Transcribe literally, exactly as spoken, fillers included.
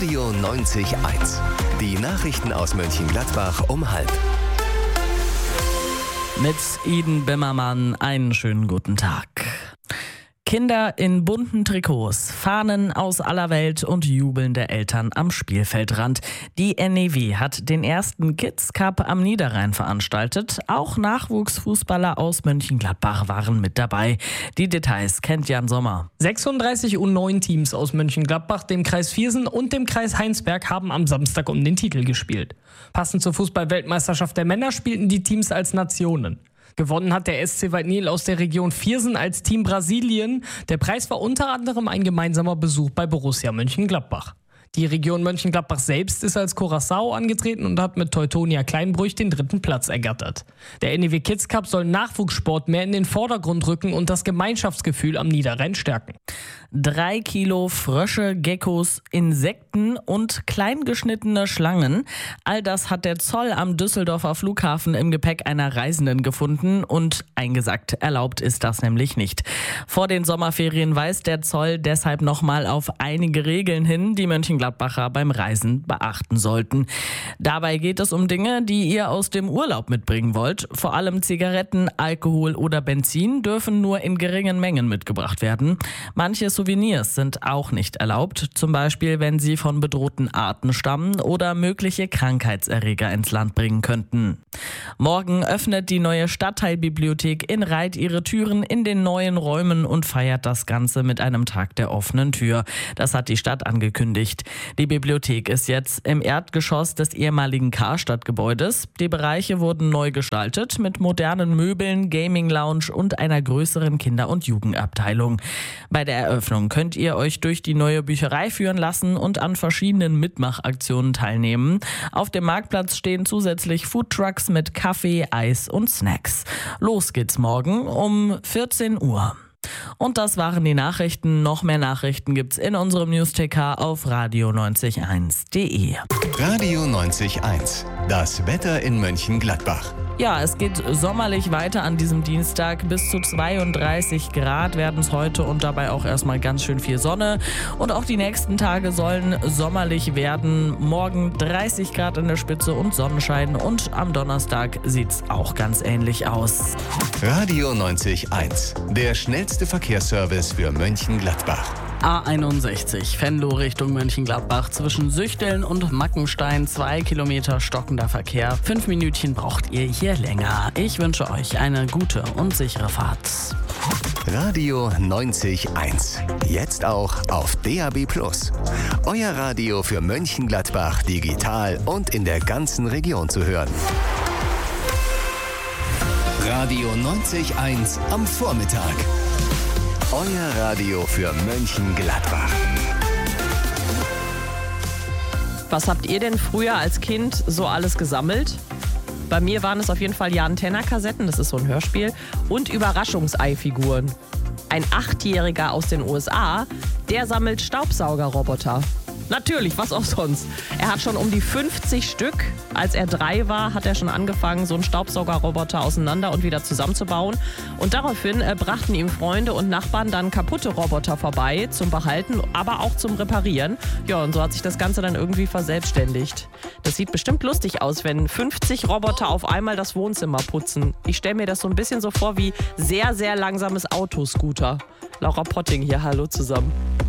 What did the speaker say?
Radio neunzig Komma eins. Die Nachrichten aus Mönchengladbach um halb. Mit Iden Bimmermann einen schönen guten Tag. Kinder in bunten Trikots, Fahnen aus aller Welt und jubelnde Eltern am Spielfeldrand. Die N E W hat den ersten Kids Cup am Niederrhein veranstaltet. Auch Nachwuchsfußballer aus Mönchengladbach waren mit dabei. Die Details kennt Jan Sommer. sechsunddreißig U neun Teams aus Mönchengladbach, dem Kreis Viersen und dem Kreis Heinsberg haben am Samstag um den Titel gespielt. Passend zur Fußball-Weltmeisterschaft der Männer spielten die Teams als Nationen. Gewonnen hat der S C Waldnil aus der Region Viersen als Team Brasilien. Der Preis war unter anderem ein gemeinsamer Besuch bei Borussia Mönchengladbach. Die Region Mönchengladbach selbst ist als Curaçao angetreten und hat mit Teutonia Kleinbruch den dritten Platz ergattert. Der N E W Kids Cup soll Nachwuchssport mehr in den Vordergrund rücken und das Gemeinschaftsgefühl am Niederrhein stärken. Drei Kilo Frösche, Geckos, Insekten und kleingeschnittene Schlangen. All das hat der Zoll am Düsseldorfer Flughafen im Gepäck einer Reisenden gefunden und eingesackt. Erlaubt ist das nämlich nicht. Vor den Sommerferien weist der Zoll deshalb nochmal auf einige Regeln hin, die Mönchengladbacher beim Reisen beachten sollten. Dabei geht es um Dinge, die ihr aus dem Urlaub mitbringen wollt. Vor allem Zigaretten, Alkohol oder Benzin dürfen nur in geringen Mengen mitgebracht werden. Manche Souvenirs sind auch nicht erlaubt, zum Beispiel wenn sie von bedrohten Arten stammen oder mögliche Krankheitserreger ins Land bringen könnten. Morgen öffnet die neue Stadtteilbibliothek in Reith ihre Türen in den neuen Räumen und feiert das Ganze mit einem Tag der offenen Tür. Das hat die Stadt angekündigt. Die Bibliothek ist jetzt im Erdgeschoss des ehemaligen Karstadt-Gebäudes. Die Bereiche wurden neu gestaltet mit modernen Möbeln, Gaming-Lounge und einer größeren Kinder- und Jugendabteilung. Bei der Eröffnung könnt ihr euch durch die neue Bücherei führen lassen und an verschiedenen Mitmachaktionen teilnehmen. Auf dem Marktplatz stehen zusätzlich Foodtrucks mit Kaffee, Eis und Snacks. Los geht's morgen um vierzehn Uhr. Und das waren die Nachrichten. Noch mehr Nachrichten gibt's in unserem News-T K auf radio neunzig Komma eins punkt de. Radio neunzig Komma eins. Das Wetter in Mönchengladbach. Ja, es geht sommerlich weiter an diesem Dienstag. Bis zu zweiunddreißig Grad werden es heute und dabei auch erstmal ganz schön viel Sonne. Und auch die nächsten Tage sollen sommerlich werden. Morgen dreißig Grad in der Spitze und Sonnenschein. Und am Donnerstag sieht's auch ganz ähnlich aus. Radio neunzig Komma eins. Der schnellste Verkehrsservice für Mönchengladbach. A einundsechzig, Venlo Richtung Mönchengladbach. Zwischen Süchteln und Mackenstein zwei Kilometer stockender Verkehr. Fünf Minütchen braucht ihr hier länger. Ich wünsche euch eine gute und sichere Fahrt. Radio neunzig Komma eins. Jetzt auch auf D A B plus. Euer Radio für Mönchengladbach digital und in der ganzen Region zu hören. Radio neunzig Komma eins am Vormittag. Euer Radio für Mönchengladbach. Was habt ihr denn früher als Kind so alles gesammelt? Bei mir waren es auf jeden Fall Jan-Tenner-Kassetten, das ist so ein Hörspiel, und Überraschungseifiguren. Ein Achtjähriger aus den U S A, der sammelt Staubsaugerroboter. Natürlich, was auch sonst. Er hat schon um die fünfzig Stück. Als er drei war, hat er schon angefangen, so einen Staubsaugerroboter auseinander und wieder zusammenzubauen. Und daraufhin äh, brachten ihm Freunde und Nachbarn dann kaputte Roboter vorbei zum Behalten, aber auch zum Reparieren. Ja, und so hat sich das Ganze dann irgendwie verselbstständigt. Das sieht bestimmt lustig aus, wenn fünfzig Roboter auf einmal das Wohnzimmer putzen. Ich stelle mir das so ein bisschen so vor wie sehr, sehr langsames Autoscooter. Laura Potting hier, hallo zusammen.